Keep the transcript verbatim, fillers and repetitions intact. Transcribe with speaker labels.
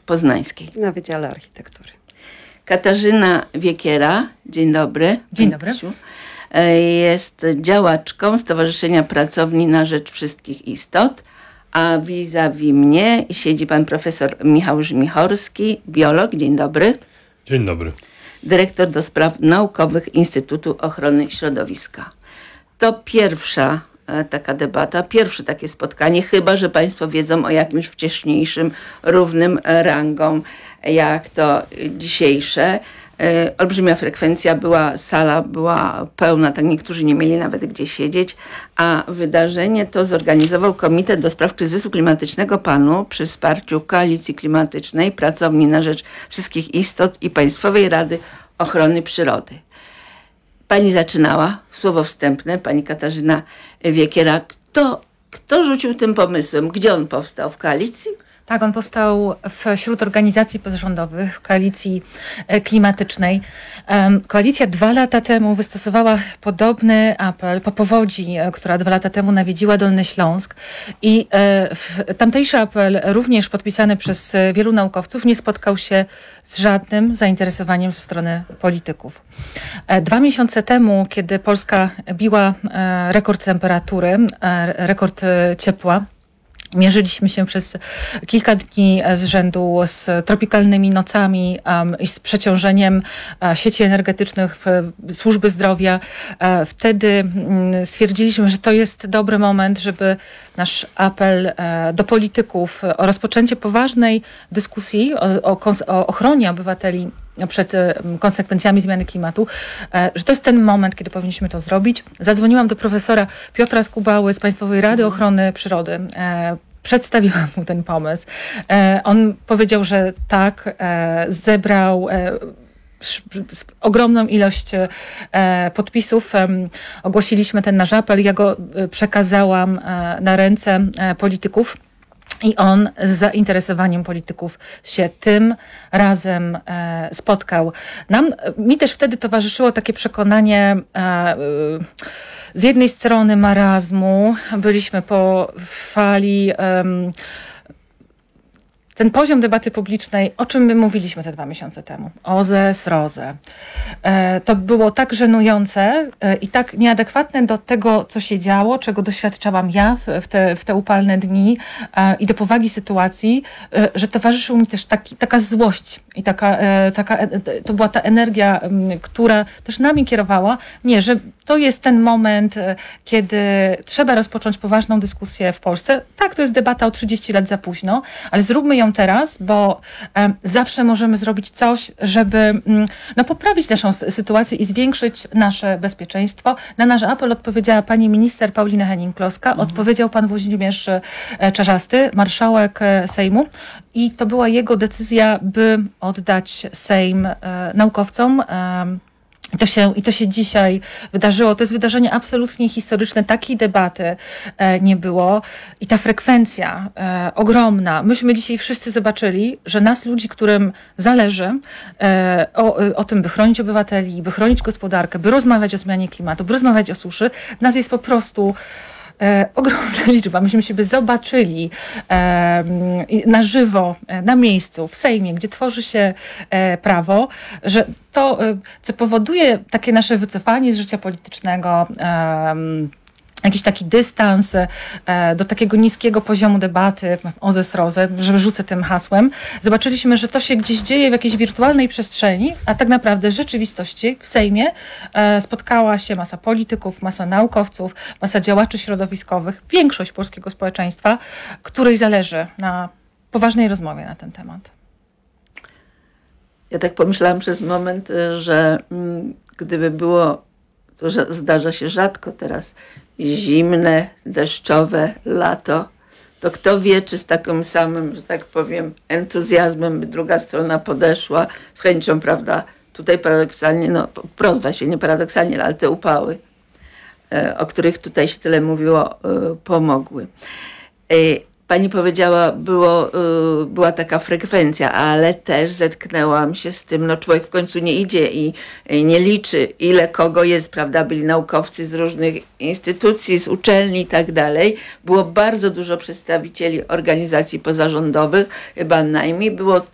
Speaker 1: Poznańskiej.
Speaker 2: Na Wydziale Architektury.
Speaker 1: Katarzyna Wiekiera, dzień dobry.
Speaker 3: Dzień dobry.
Speaker 1: Jest działaczką Stowarzyszenia Pracowni na Rzecz Wszystkich Istot, a vis-a-vis mnie siedzi pan profesor Michał Żmichorski, biolog. Dzień dobry.
Speaker 4: Dzień dobry.
Speaker 1: Dyrektor do spraw naukowych Instytutu Ochrony Środowiska. To pierwsza taka debata, pierwsze takie spotkanie, chyba że państwo wiedzą o jakimś wcześniejszym, równym rangą, jak to dzisiejsze. Olbrzymia frekwencja była, sala była pełna, tak niektórzy nie mieli nawet gdzie siedzieć, a wydarzenie to zorganizował Komitet do Spraw Kryzysu Klimatycznego P A N u przy wsparciu Koalicji Klimatycznej, Pracowni na Rzecz Wszystkich Istot i Państwowej Rady Ochrony Przyrody. Pani zaczynała, słowo wstępne, pani Katarzyna Wiekiera. Kto, kto rzucił tym pomysłem? Gdzie on powstał? W koalicji?
Speaker 3: Tak, on powstał wśród organizacji pozarządowych, koalicji klimatycznej. Koalicja dwa lata temu wystosowała podobny apel po powodzi, która dwa lata temu nawiedziła Dolny Śląsk. I tamtejszy apel, również podpisany przez wielu naukowców, nie spotkał się z żadnym zainteresowaniem ze strony polityków. Dwa miesiące temu, kiedy Polska biła rekord temperatury, rekord ciepła, mierzyliśmy się przez kilka dni z rzędu z tropikalnymi nocami um, i z przeciążeniem uh, sieci energetycznych, uh, służby zdrowia. Uh, wtedy um, stwierdziliśmy, że to jest dobry moment, żeby nasz apel uh, do polityków o rozpoczęcie poważnej dyskusji o, o, o ochronie obywateli przed konsekwencjami zmiany klimatu, że to jest ten moment, kiedy powinniśmy to zrobić. Zadzwoniłam do profesora Piotra Skubały z Państwowej Rady Ochrony Przyrody. Przedstawiłam mu ten pomysł. On powiedział, że tak, zebrał ogromną ilość podpisów. Ogłosiliśmy ten nasz apel. Ja go przekazałam na ręce polityków. I on z zainteresowaniem polityków się tym razem e, spotkał. Nam, mi też wtedy towarzyszyło takie przekonanie e, e, z jednej strony marazmu. Byliśmy po fali e, ten poziom debaty publicznej, o czym my mówiliśmy te dwa miesiące temu, O Z E, S R O Z E, e, to było tak żenujące e, i tak nieadekwatne do tego, co się działo, czego doświadczałam ja w, w, te, w te upalne dni e, i do powagi sytuacji, e, że towarzyszył mi też taki, taka złość i taka, e, taka e, to była ta energia, m, która też nami kierowała. Nie, że to jest ten moment, e, kiedy trzeba rozpocząć poważną dyskusję w Polsce. Tak, to jest debata o trzydzieści lat za późno, ale zróbmy ją teraz, bo um, zawsze możemy zrobić coś, żeby um, no, poprawić naszą sytuację i zwiększyć nasze bezpieczeństwo. Na nasz apel odpowiedziała pani minister Paulina Henning-Kloska, mhm. odpowiedział pan Włodzimierz Czarzasty, marszałek Sejmu, i to była jego decyzja, by oddać Sejm e, naukowcom. E, I to, się, I to się dzisiaj wydarzyło. To jest wydarzenie absolutnie historyczne. Takiej debaty e, nie było. I ta frekwencja e, ogromna. Myśmy dzisiaj wszyscy zobaczyli, że nas, ludzi, którym zależy e, o, o tym, by chronić obywateli, by chronić gospodarkę, by rozmawiać o zmianie klimatu, by rozmawiać o suszy, nas jest po prostu E, ogromna liczba. Myśmy siebie zobaczyli e, na żywo, e, na miejscu, w Sejmie, gdzie tworzy się e, prawo, że to, e, co powoduje takie nasze wycofanie z życia politycznego, e, jakiś taki dystans e, do takiego niskiego poziomu debaty O Z E, S R O Z E, że rzucę tym hasłem. Zobaczyliśmy, że to się gdzieś dzieje w jakiejś wirtualnej przestrzeni, a tak naprawdę w rzeczywistości w Sejmie e, spotkała się masa polityków, masa naukowców, masa działaczy środowiskowych, większość polskiego społeczeństwa, której zależy na poważnej rozmowie na ten temat.
Speaker 1: Ja tak pomyślałam przez moment, że mm, gdyby było, to że zdarza się rzadko teraz, zimne, deszczowe lato, to kto wie, czy z takim samym, że tak powiem, entuzjazmem by druga strona podeszła, z chęcią, prawda, tutaj paradoksalnie, no prozwa się, nie paradoksalnie, ale te upały, o których tutaj się tyle mówiło, pomogły. Pani powiedziała, było, była taka frekwencja, ale też zetknęłam się z tym, no człowiek w końcu nie idzie i nie liczy, ile kogo jest, prawda, byli naukowcy z różnych instytucji, z uczelni i tak dalej. Było bardzo dużo przedstawicieli organizacji pozarządowych, chyba najmniej, było